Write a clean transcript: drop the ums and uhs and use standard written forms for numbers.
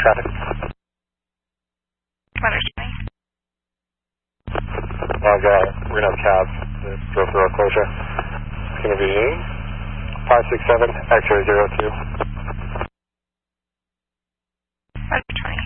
traffic. Weather 20. I've got Reno cab that drove through our closure. It's going to be 567 X-ray 02. Weather 20.